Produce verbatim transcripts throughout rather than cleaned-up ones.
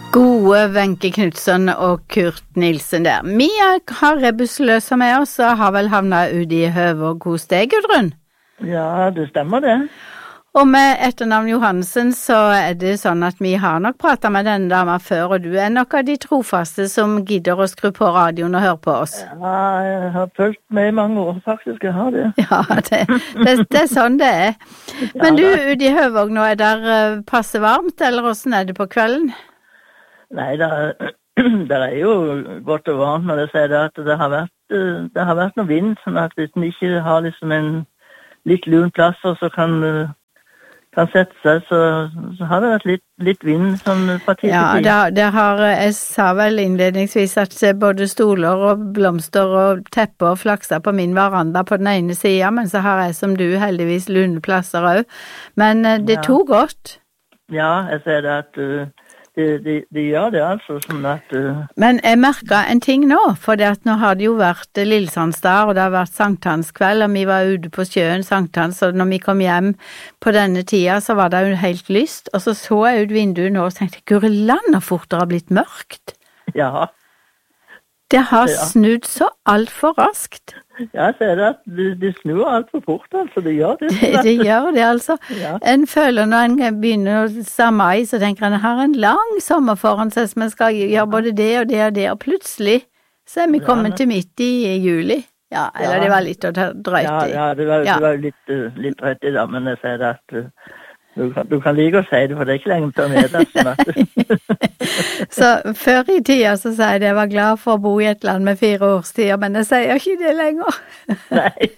Gode Wenche Knudsen og Kurt Nilsen der. Vi har Rebbusløsa med oss og har vel havnet ut i Høvåg hos deg, Gudrun? Ja, det stemmer det. Og med etternavn Johansen så er det sånn at vi har nok pratet med denne dama før, og du er nok av de trofaste som gidder å skru på radioen og høre på oss. Ja, jeg har følt med i mange år, faktisk, jeg har det. Ja, det, det, det er sånn det er. Men du, ute i Høvåg nå, er der passe varmt, eller hvordan er det på kvelden? Nei, det er, det er jo godt og varmt når jeg sier det at det har vært, det har vært noe vind, sånn at hvis den ikke har liksom en litt lun plass, så kan, kan sette seg, så, så har det vært litt, litt vind sånn fra tid til tid. Ja, det, det har, jeg sa vel innledningsvis at både stoler og blomster og tepper og flakser på min veranda på den ene siden, men så har jeg som du heldigvis lune plasser også. Men det ja. tog godt. Ja, jeg ser det at uh, De, de, de gjør det altså sånn at... Uh... Men jeg merket en ting nå, for det at nå har det jo vært Lillesandstad, og det har vært sankthanskveld, og vi var ute på sjøen sankthansk, og når vi kom hjem på denne tida, så var det jo helt lyst, og så så jeg ut vinduet nå og tenkte, guri land, og fort det har blitt mørkt. Ja. Det har ja. snudd så alt for raskt. Ja, jeg ser det at de, de snur alt for fort, altså, de gjør det. Det, det gjør det, altså. Ja. En føler når en begynner å samme i, så tenker en, jeg har en lang sommer foran seg, som jeg skal gjøre både det og det og det, og plutselig så er vi kommet ja, til midt i juli. Ja, eller ja. det var litt å ta drøyt i. Ja, ja, det var, ja. det var litt, uh, litt drøyt i da, men jeg ser det at... Uh, Du kan, du kan like å si det, for det er ikke lenge til å med deg. Så før i tida så sa jeg at jeg var glad for å bo i et land med fire årstider, men jeg sier ikke det lenger. Nei.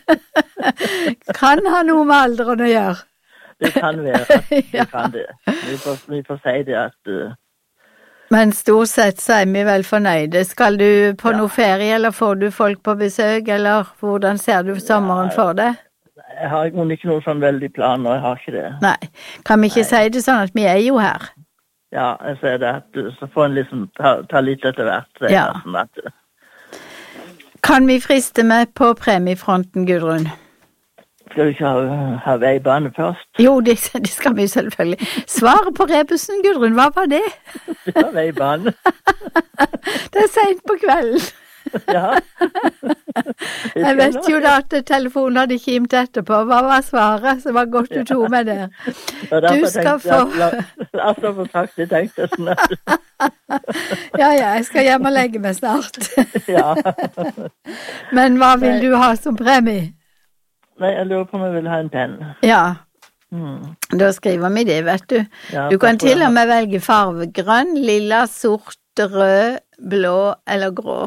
Kan ha noe med alderen å gjøre. Det kan være, det ja. kan det. Vi får, vi får si det at... Uh... Men stort sett så er vi vel fornøyde. Skal du på ja. noe ferie, eller får du folk på besøk, eller hvordan ser du sommeren ja. for det? Jeg har ikke noen sånn veldig plan, og jeg har ikke det. Nei, kan vi ikke Nei. si det sånn at vi er jo her? Ja, jeg ser det, at så får en liksom ta, ta litt etter hvert. Ja. Sånn at, kan vi friste med på premiefronten, Gudrun? Skal du ikke ha, ha veibane først? Jo, det, det skal vi selvfølgelig. Svaret på Rebbusen, Gudrun, hva var det? Det var veibane. Det er sent på kvelden. Ja. Jeg vet jo da at telefonen hadde kimt etterpå. Hva var svaret? Så var godt du tog med det. Du skal få... Altså for sagt, jeg tenkte sånn at... Ja, ja, jeg skal hjem og legge meg snart. Ja. Men hva vil du ha som premie? Nei, jeg lurer på om jeg vil ha en penn. Ja. Mm. Da skriver vi det, vet du. Ja, du kan til og med velge farve grønn, lilla, sort, rød, blå eller grå.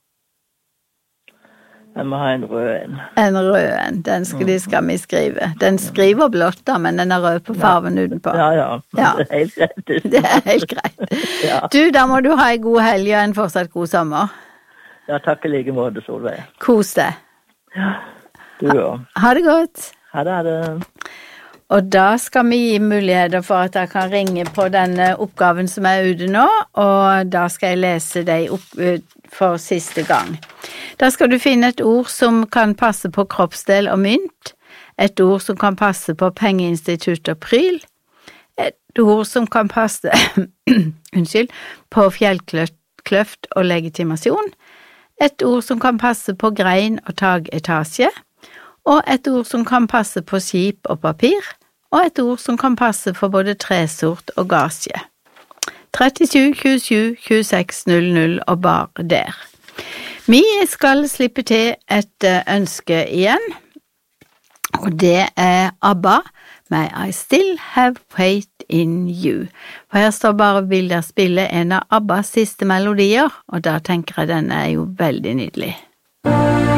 Jeg må ha en rød en. En rød en, den skal, de skal vi skrive. Den skriver blått da, men den er rød på farven ja. utenpå. Ja, ja, ja. Det er helt greit. Det er helt greit. Ja. Du, da må du ha en god helg og en fortsatt god sommer. Ja, takk i like måte, Solveig. Kos deg. Ja, du også. Ha, ha det godt. Ha det, ha det. Og da skal vi gi muligheter for at jeg kan ringe på denne oppgaven som er ute nå, og da skal jeg lese deg opp for siste gang. Da skal du finne et ord som kan passe på kroppsdel og mynt, et ord som kan passe på pengeinstitutt og pryl, et ord som kan passe unnskyld, på fjellkløft og legitimasjon, et ord som kan passe på grein og tagetasje, og et ord som kan passe på skip og papir, og et ord som kan passe for både tresort og gasje. trettisju tjuesju tjueseks null null og bare der. Vi skal slippe til et ønske igjen, og det er ABBA med I Still Have Faith in You. For her står bare bilder spille en av ABBAs siste melodier, og da tenker jeg denne er jo veldig nydelig.